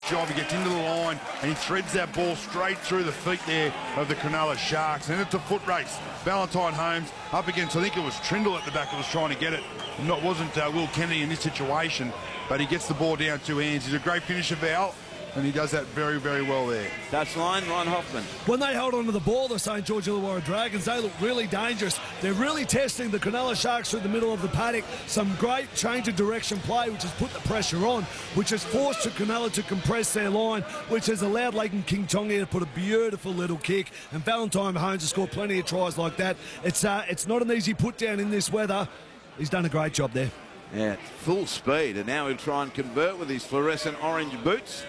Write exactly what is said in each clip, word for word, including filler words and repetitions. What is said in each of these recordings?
job. He gets into the line and he threads that ball straight through the feet there of the Cronulla Sharks. And it's a foot race. Valentine Holmes up against, I think it was Trindle at the back that was trying to get it. Not wasn't uh, Will Kennedy in this situation, but he gets the ball down two hands. He's a great finisher, Val, and he does that very, very well there. Touchline, Ron Hoffman. When they hold on to the ball, the Saint George Illawarra Dragons, they look really dangerous. They're really testing the Cronulla Sharks through the middle of the paddock. Some great change of direction play, which has put the pressure on, which has forced Cronulla to compress their line, which has allowed Leighton King Tonga to put a beautiful little kick. And Valentine Holmes has scored plenty of tries like that. It's, uh, it's not an easy put down in this weather. He's done a great job there. Yeah, full speed, and now he'll try and convert with his fluorescent orange boots.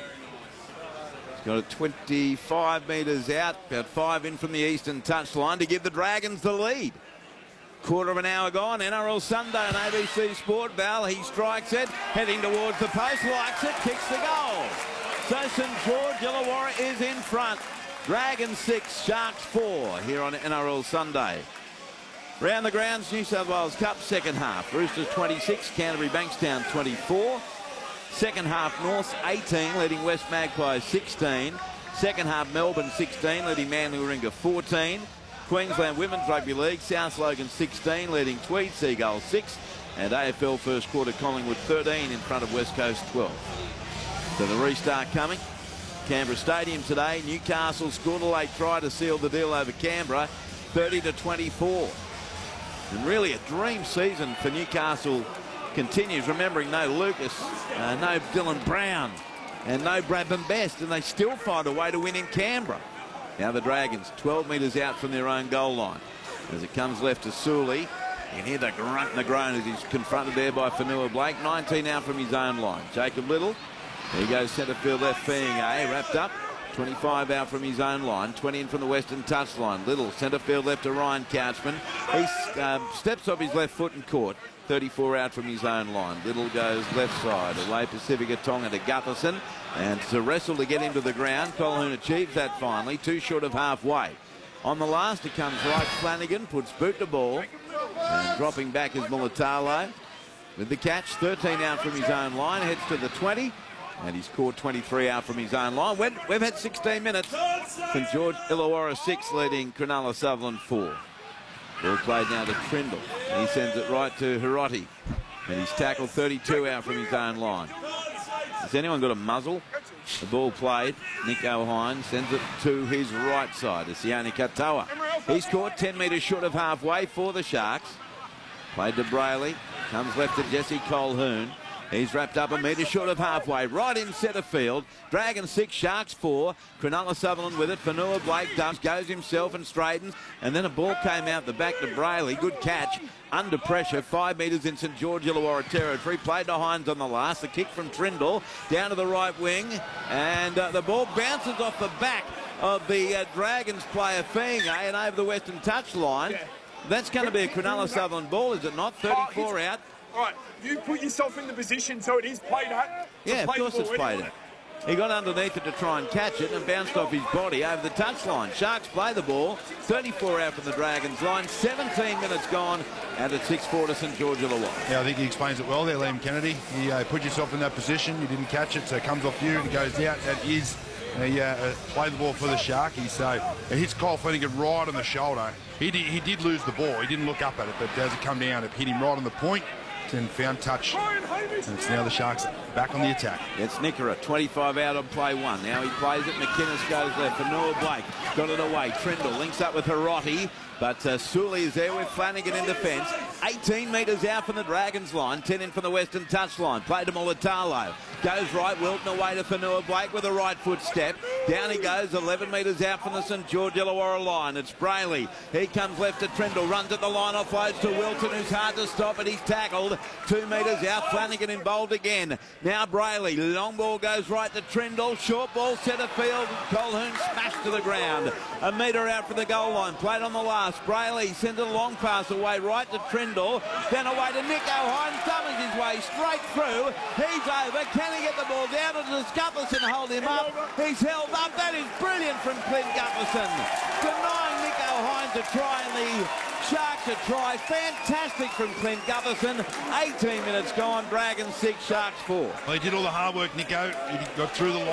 He's got it twenty-five metres out, about five in from the eastern touchline to give the Dragons the lead. Quarter of an hour gone, N R L Sunday on A B C Sport. Val, he strikes it, heading towards the post, likes it, kicks the goal. So Saint George Illawarra is in front. Dragons six, Sharks four here on N R L Sunday. Round the grounds, New South Wales Cup, second half. Roosters twenty-six, Canterbury Bankstown twenty-four. Second half, North eighteen, leading West Magpies sixteen. Second half, Melbourne sixteen, leading Manly Warringah fourteen. Queensland Women's Rugby League, South Logan sixteen, leading Tweed Seagulls six. And A F L first quarter, Collingwood thirteen in front of West Coast twelve. So the restart coming. Canberra Stadium today. Newcastle scored a late try to seal the deal over Canberra, thirty to twenty-four. And really a dream season for Newcastle continues, remembering no Lucas, uh, no Dylan Brown, and no Bradman Best, and they still find a way to win in Canberra. Now the Dragons twelve metres out from their own goal line. As it comes left to Sully, you can hear the grunt and the groan as he's confronted there by Fanua Blake. nineteen out from his own line. Jacob Little, there he goes centre field left, Fiangay, wrapped up. twenty-five out from his own line, twenty in from the western touchline. Little centre field left to Ryan Couchman. He um, steps off his left foot and caught. thirty-four out from his own line. Little goes left side away Pacifica Tonga to Gutherson, and to wrestle to get him to the ground. Colquhoun achieves that finally, two short of halfway. On the last it comes right, Flanagan puts boot to ball, and dropping back is Mulatalo with the catch. thirteen out from his own line, heads to the twenty. And he's caught twenty-three out from his own line. We've, we've had sixteen minutes. Saint George Illawarra six, leading Cronulla Sutherland four. Ball played now to Trindle. He sends it right to Hiroti. And he's tackled thirty-two out from his own line. Has anyone got a muzzle? The ball played. Nico Hines sends it to his right side. It's Sione Katoa. He's caught ten metres short of halfway for the Sharks. Played to Brayley. Comes left to Jesse Colquhoun. He's wrapped up a metre short of halfway, right in centre field. Dragons six, Sharks four. Cronulla Sutherland with it. Fanua Blake dumps, goes himself and straightens. And then a ball came out the back to Brayley. Good catch. Under pressure, five metres in Saint George Illawarra territory. Played to Hines on the last. The kick from Trindle down to the right wing. And uh, the ball bounces off the back of the uh, Dragons player Fiangay and over the western touchline. That's going to be a Cronulla Sutherland ball, is it not? thirty-four out. All right, you put yourself in the position so it is played at. Yeah, of course it's played at. He got underneath it to try and catch it and bounced off his body over the touchline. Sharks play the ball. thirty-four out from the Dragons line. seventeen minutes gone. And it's six four to Saint George Illawarra. Yeah, I think he explains it well there, Liam Kennedy. You uh, put yourself in that position. You didn't catch it, so it comes off you and goes out. That is, uh, yeah, uh, play the ball for the Sharkies. So it hits Kyle Flanagan right on the shoulder. He did, he did lose the ball. He didn't look up at it, but as it come down, it hit him right on the point. And found touch, and it's now the Sharks back on the attack. It's Nickera, twenty-five out on play one. Now he plays it, McInnes goes left for Noah Blake, got it away. Trindle links up with Hiroti, but uh, Sully is there with Flanagan in defence. eighteen metres out from the Dragons line, ten in from the western touchline. Play to Mulatalo, goes right, Wilton away to Fanua Blake with a right foot step. Down he goes, eleven metres out from the Saint George Illawarra line. It's Brayley. He comes left to Trindle, runs at the line, offloads to Wilton, who's hard to stop, and he's tackled. Two metres out, Flanagan involved again. Now Brayley, long ball goes right to Trindle, short ball centre field, Colquhoun smashed to the ground. A metre out from the goal line, played on the last. Brayley sends a long pass away right to Trindle, then away to Nico Hines, summons his way straight through. He's over, can he get the ball down, or does Gutherson hold him up? He's held up, that is brilliant from Clint Gutherson. Denying Nico Hines a try, and the Sharks a try. Fantastic from Clint Gutherson. eighteen minutes gone, Dragons six, Sharks four. Well, he did all the hard work, Nico. He got through the line.